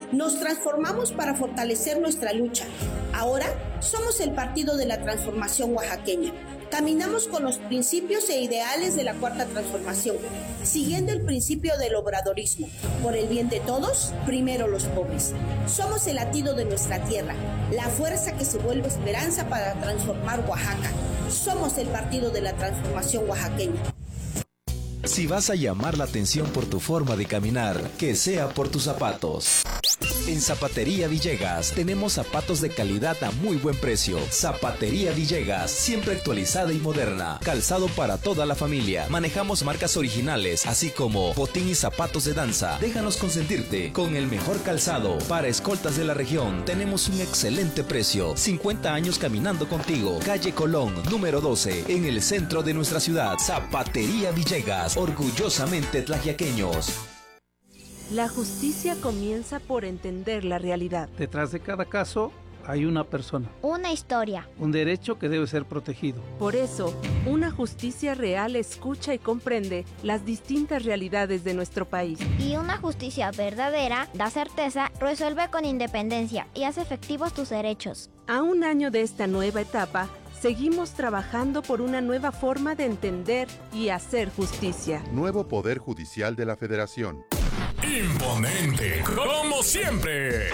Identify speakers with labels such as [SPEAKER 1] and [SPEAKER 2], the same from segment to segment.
[SPEAKER 1] Nos transformamos para fortalecer nuestra lucha. Ahora somos el Partido de la Transformación Oaxaqueña. Caminamos con los principios e ideales de la Cuarta Transformación, siguiendo el principio del obradorismo. Por el bien de todos, primero los pobres. Somos el latido de nuestra tierra, la fuerza que se vuelve esperanza para transformar Oaxaca. Somos el Partido de la Transformación Oaxaqueña.
[SPEAKER 2] Si vas a llamar la atención por tu forma de caminar, que sea por tus zapatos. En Zapatería Villegas tenemos zapatos de calidad a muy buen precio. Zapatería Villegas, siempre actualizada y moderna. Calzado para toda la familia. Manejamos marcas originales, así como botín y zapatos de danza. Déjanos consentirte con el mejor calzado. Para escoltas de la región, tenemos un excelente precio. 50 años caminando contigo. Calle Colón, número 12, en el centro de nuestra ciudad. Zapatería Villegas, orgullosamente tlaxiaqueños.
[SPEAKER 3] La justicia comienza por entender la realidad.
[SPEAKER 4] Detrás de cada caso hay una persona.
[SPEAKER 5] Una historia.
[SPEAKER 4] Un derecho que debe ser protegido.
[SPEAKER 3] Por eso, una justicia real escucha y comprende las distintas realidades de nuestro país.
[SPEAKER 5] Y una justicia verdadera da certeza, resuelve con independencia y hace efectivos tus derechos.
[SPEAKER 3] A un año de esta nueva etapa, seguimos trabajando por una nueva forma de entender y hacer justicia.
[SPEAKER 6] Nuevo Poder Judicial de la Federación.
[SPEAKER 7] Imponente, como siempre.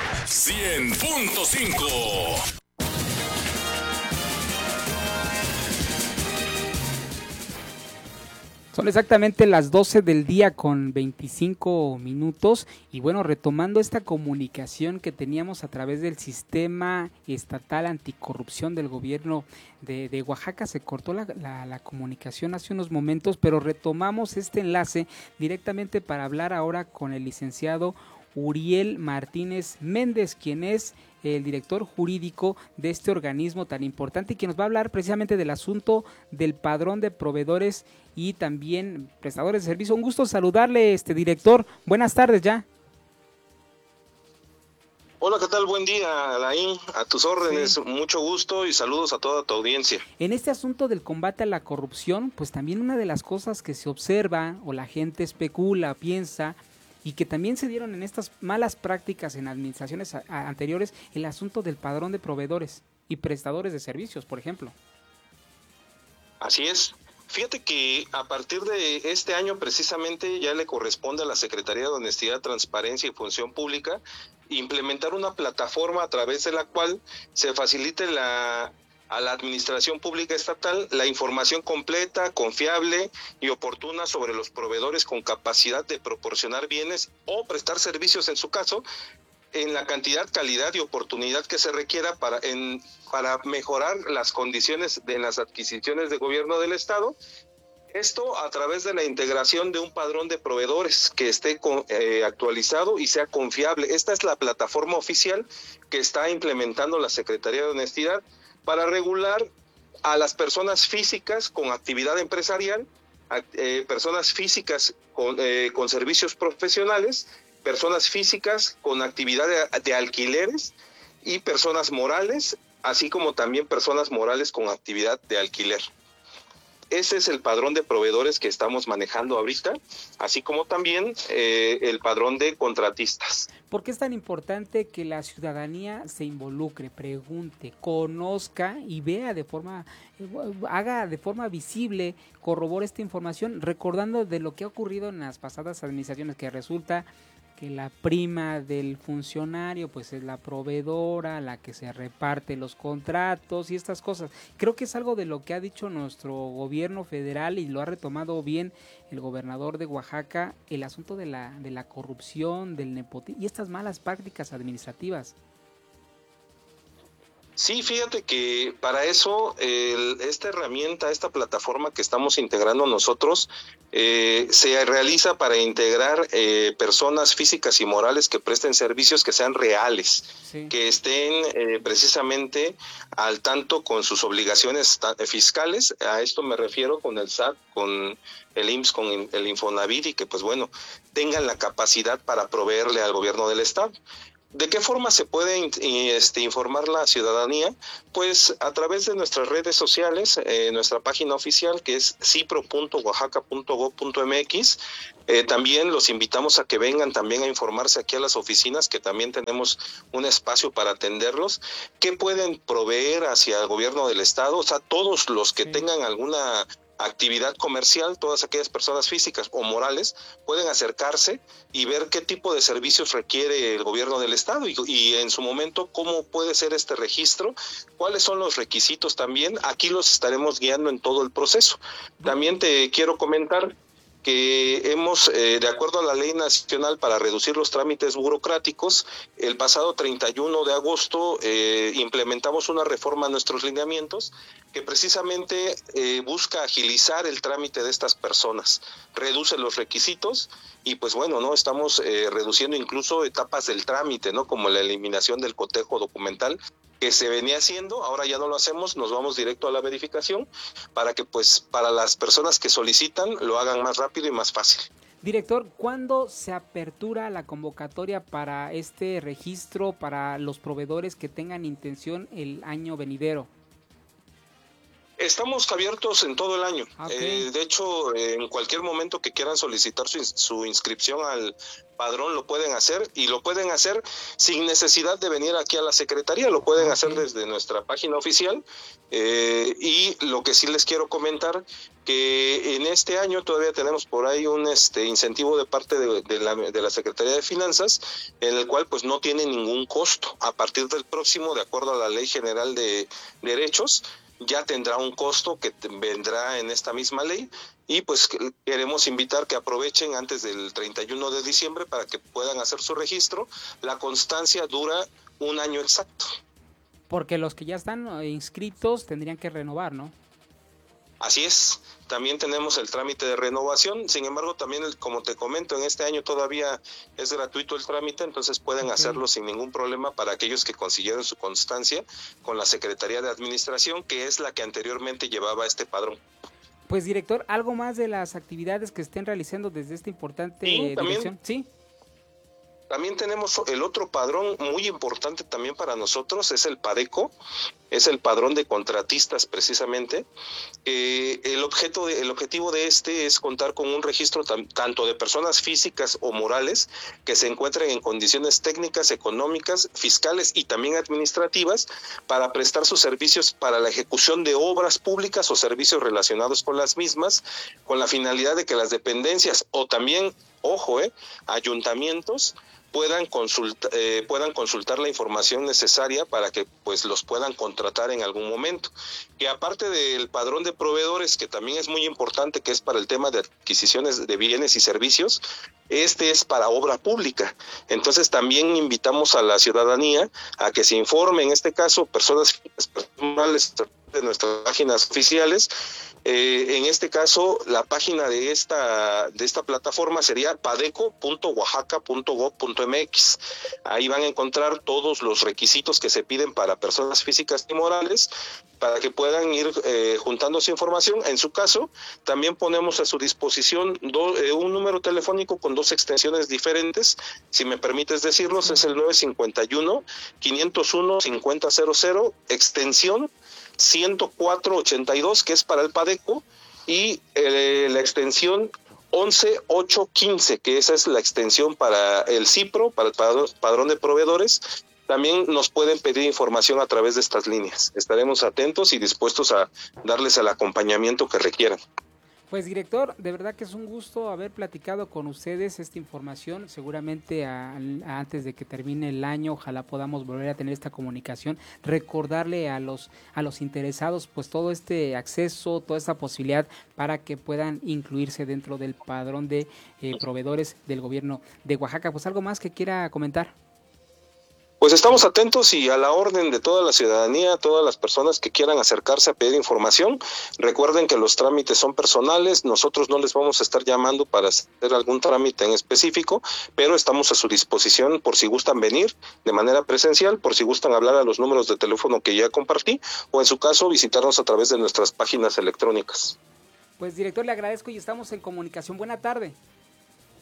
[SPEAKER 7] 100.5.
[SPEAKER 8] Son exactamente las 12 del día con 25 minutos y bueno, retomando esta comunicación que teníamos a través del sistema estatal anticorrupción del gobierno de Oaxaca, se cortó la comunicación hace unos momentos, pero retomamos este enlace directamente para hablar ahora con el licenciado Uriel Martínez Méndez, quien es el director jurídico de este organismo tan importante y quien nos va a hablar precisamente del asunto del padrón de proveedores y también prestadores de servicio. Un gusto saludarle, director. Buenas tardes ya.
[SPEAKER 9] Hola, ¿qué tal? Buen día, Alain. A tus órdenes, sí. Mucho gusto y saludos a toda tu audiencia.
[SPEAKER 8] En este asunto del combate a la corrupción, pues también una de las cosas que se observa o la gente especula, piensa, y que también se dieron en estas malas prácticas en administraciones anteriores, el asunto del padrón de proveedores y prestadores de servicios, por ejemplo.
[SPEAKER 9] Así es. Fíjate que a partir de este año precisamente ya le corresponde a la Secretaría de Honestidad, Transparencia y Función Pública implementar una plataforma a través de la cual se facilite a la administración pública estatal la información completa, confiable y oportuna sobre los proveedores con capacidad de proporcionar bienes o prestar servicios en su caso, en la cantidad, calidad y oportunidad que se requiera para mejorar las condiciones de las adquisiciones de gobierno del Estado. Esto a través de la integración de un padrón de proveedores que esté actualizado y sea confiable. Esta es la plataforma oficial que está implementando la Secretaría de Honestidad para regular a las personas físicas con actividad empresarial, personas físicas con servicios profesionales, personas físicas con actividad de alquileres y personas morales, así como también personas morales con actividad de alquiler. Ese es el padrón de proveedores que estamos manejando ahorita, así como también el padrón de contratistas.
[SPEAKER 8] ¿Por qué es tan importante que la ciudadanía se involucre, pregunte, conozca y vea haga de forma visible, corrobore esta información, recordando de lo que ha ocurrido en las pasadas administraciones, que resulta que la prima del funcionario pues es la proveedora, la que se reparte los contratos y estas cosas? Creo que es algo de lo que ha dicho nuestro gobierno federal y lo ha retomado bien el gobernador de Oaxaca, el asunto de la corrupción, del nepotismo y estas malas prácticas administrativas.
[SPEAKER 9] Sí, fíjate que para eso esta herramienta, esta plataforma que estamos integrando nosotros, se realiza para integrar personas físicas y morales que presten servicios que sean reales, sí, que estén precisamente al tanto con sus obligaciones fiscales. A esto me refiero con el SAT, con el IMSS, con el Infonavit, y que pues bueno, tengan la capacidad para proveerle al gobierno del Estado. ¿De qué forma se puede informar la ciudadanía? Pues a través de nuestras redes sociales, nuestra página oficial que es cipro.oaxaca.gov.mx. También los invitamos a que vengan también a informarse aquí a las oficinas, que también tenemos un espacio para atenderlos. ¿Qué pueden proveer hacia el gobierno del estado? O sea, todos los que tengan alguna actividad comercial, todas aquellas personas físicas o morales pueden acercarse y ver qué tipo de servicios requiere el gobierno del estado y en su momento cómo puede ser este registro, cuáles son los requisitos también. Aquí los estaremos guiando en todo el proceso. También te quiero comentar que hemos, de acuerdo a la Ley Nacional para reducir los trámites burocráticos, el pasado 31 de agosto implementamos una reforma a nuestros lineamientos que precisamente busca agilizar el trámite de estas personas, reduce los requisitos y pues bueno, no estamos reduciendo incluso etapas del trámite, ¿no? Como la eliminación del cotejo documental que se venía haciendo, ahora ya no lo hacemos, nos vamos directo a la verificación para que pues para las personas que solicitan lo hagan más rápido y más fácil.
[SPEAKER 8] Director, ¿cuándo se apertura la convocatoria para este registro para los proveedores que tengan intención el año venidero?
[SPEAKER 9] Estamos abiertos en todo el año.
[SPEAKER 8] Okay.
[SPEAKER 9] De hecho, en cualquier momento que quieran solicitar su inscripción al padrón lo pueden hacer y lo pueden hacer sin necesidad de venir aquí a la Secretaría, lo pueden hacer desde nuestra página oficial. Y lo que sí les quiero comentar, que en este año todavía tenemos por ahí un incentivo de parte de la Secretaría de Finanzas, en el cual pues no tiene ningún costo. A partir del próximo, de acuerdo a la Ley General de Derechos, ya tendrá un costo que vendrá en esta misma ley y pues queremos invitar que aprovechen antes del 31 de diciembre para que puedan hacer su registro. La constancia dura 1 año exacto.
[SPEAKER 8] Porque los que ya están inscritos tendrían que renovar, ¿no?
[SPEAKER 9] Así es, también tenemos el trámite de renovación, sin embargo también como te comento, en este año todavía es gratuito el trámite, entonces pueden hacerlo sin ningún problema para aquellos que consiguieron su constancia con la Secretaría de Administración, que es la que anteriormente llevaba este padrón.
[SPEAKER 8] Pues director, ¿algo más de las actividades que estén realizando desde esta importante dirección? Sí.
[SPEAKER 9] También tenemos el otro padrón muy importante también para nosotros, es el PADECO, es el padrón de contratistas precisamente. El objetivo de este es contar con un registro tanto de personas físicas o morales que se encuentren en condiciones técnicas, económicas, fiscales y también administrativas para prestar sus servicios para la ejecución de obras públicas o servicios relacionados con las mismas, con la finalidad de que las dependencias o también, ayuntamientos puedan consultar la información necesaria para que pues los puedan contratar en algún momento. Que aparte del padrón de proveedores, que también es muy importante, que es para el tema de adquisiciones de bienes y servicios, este es para obra pública. Entonces también invitamos a la ciudadanía a que se informe, en este caso personas personales de nuestras páginas oficiales. En este caso, la página de esta plataforma sería padeco.oaxaca.gov.mx. Ahí van a encontrar todos los requisitos que se piden para personas físicas y morales para que puedan ir juntando su información. En su caso, también ponemos a su disposición un número telefónico con 2 extensiones diferentes. Si me permites decirlos, es el 951-501-5000, extensión 10482, que es para el PADECO, y la extensión 11815, que esa es la extensión para el CIPRO, para el padrón de proveedores. También nos pueden pedir información a través de estas líneas. Estaremos atentos y dispuestos a darles el acompañamiento que requieran.
[SPEAKER 8] Pues director, de verdad que es un gusto haber platicado con ustedes esta información. Seguramente antes de que termine el año, ojalá podamos volver a tener esta comunicación, recordarle a los interesados pues todo este acceso, toda esta posibilidad para que puedan incluirse dentro del padrón de proveedores del gobierno de Oaxaca. Pues algo más que quiera comentar.
[SPEAKER 9] Pues estamos atentos y a la orden de toda la ciudadanía, todas las personas que quieran acercarse a pedir información. Recuerden que los trámites son personales, nosotros no les vamos a estar llamando para hacer algún trámite en específico, pero estamos a su disposición por si gustan venir de manera presencial, por si gustan hablar a los números de teléfono que ya compartí, o en su caso visitarnos a través de nuestras páginas electrónicas.
[SPEAKER 8] Pues director, le agradezco y estamos en comunicación. Buena tarde.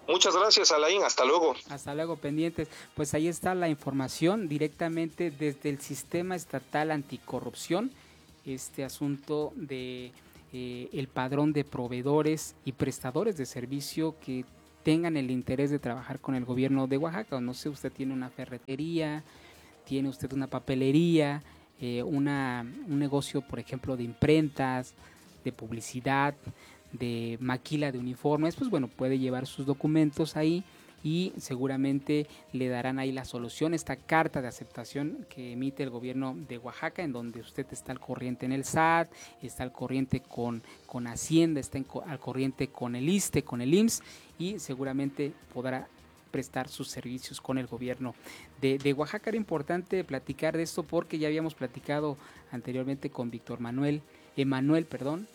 [SPEAKER 9] Muchas gracias, Alain, hasta luego.
[SPEAKER 8] Hasta luego, pendientes. Pues ahí está la información directamente desde el Sistema Estatal Anticorrupción, este asunto de el padrón de proveedores y prestadores de servicio que tengan el interés de trabajar con el gobierno de Oaxaca. O no sé, usted tiene una ferretería, tiene usted una papelería, un negocio, por ejemplo, de imprentas, de publicidad, de maquila de uniformes, pues bueno, puede llevar sus documentos ahí y seguramente le darán ahí la solución, esta carta de aceptación que emite el gobierno de Oaxaca, en donde usted está al corriente en el SAT, está al corriente con Hacienda, está al corriente con el ISSSTE, con el IMSS, y seguramente podrá prestar sus servicios con el gobierno de Oaxaca. Era importante platicar de esto porque ya habíamos platicado anteriormente con Emanuel,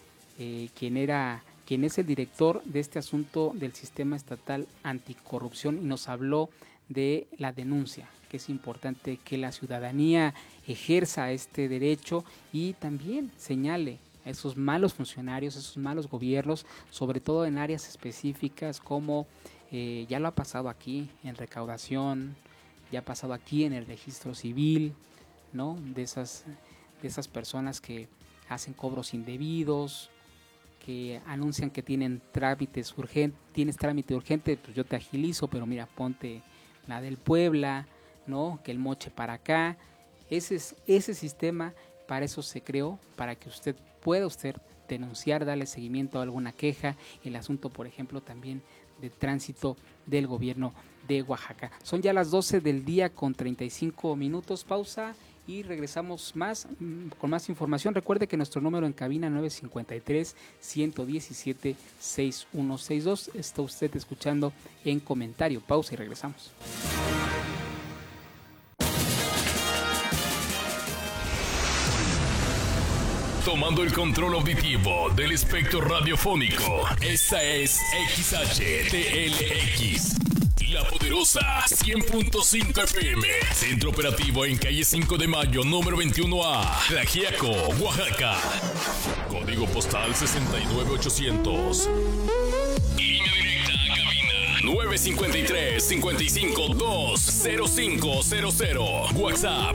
[SPEAKER 8] quien es el director de este asunto del Sistema Estatal Anticorrupción, y nos habló de la denuncia, que es importante que la ciudadanía ejerza este derecho y también señale a esos malos funcionarios, esos malos gobiernos, sobre todo en áreas específicas como ya lo ha pasado aquí en recaudación, ya ha pasado aquí en el registro civil, ¿no? De esas personas que hacen cobros indebidos, que anuncian que tienes trámite urgente, pues yo te agilizo, pero mira, ponte la del Puebla, ¿no? Que el moche para acá. Ese sistema, para eso se creó, para que usted pueda denunciar, darle seguimiento a alguna queja, el asunto, por ejemplo, también de tránsito del gobierno de Oaxaca. Son ya las 12 del día con 35 minutos, pausa y regresamos con más información. Recuerde que nuestro número en cabina 953-117-6162. Está usted escuchando En Comentario. Pausa y regresamos.
[SPEAKER 7] Tomando el control auditivo del espectro radiofónico. Esta es XHTLX. La Poderosa 100.5 FM. Centro operativo en calle 5 de Mayo, número 21A. Tlaxiaco, Oaxaca. Código postal 69800. Línea directa a cabina 953-55-20500. WhatsApp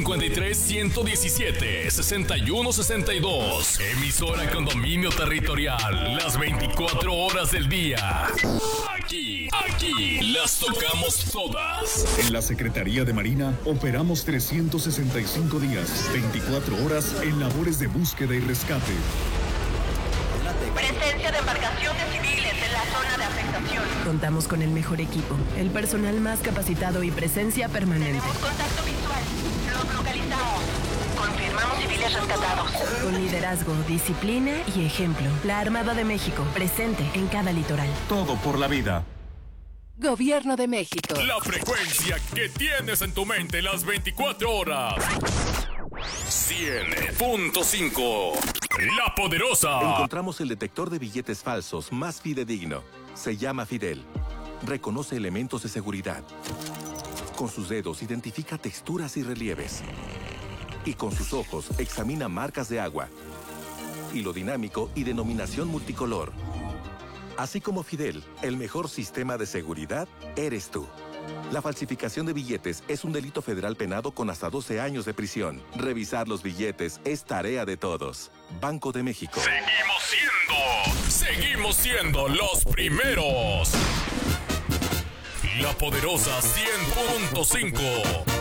[SPEAKER 7] 953-117-6162. Emisora con dominio territorial. Las 24 horas del día. Aquí las tocamos todas.
[SPEAKER 10] En la Secretaría de Marina operamos 365 días, 24 horas en labores de búsqueda y rescate.
[SPEAKER 11] Presencia de embarcaciones civiles en la zona de afectación. Contamos con el mejor equipo, el personal más capacitado y presencia permanente. Tenemos contacto visual. Los localizamos. Confirmamos civiles rescatados. Con liderazgo, disciplina y ejemplo. La Armada de México, presente en cada litoral.
[SPEAKER 10] Todo por la vida.
[SPEAKER 11] Gobierno de México.
[SPEAKER 7] La frecuencia que tienes en tu mente las 24 horas. 100.5. La Poderosa.
[SPEAKER 12] Encontramos el detector de billetes falsos más fidedigno. Se llama Fidel. Reconoce elementos de seguridad. Con sus dedos identifica texturas y relieves. Y con sus ojos examina marcas de agua, hilo dinámico y denominación multicolor. Así como Fidel, el mejor sistema de seguridad eres tú. La falsificación de billetes es un delito federal penado con hasta 12 años de prisión. Revisar los billetes es tarea de todos. Banco de México.
[SPEAKER 7] Seguimos siendo los primeros. La Poderosa 100.5.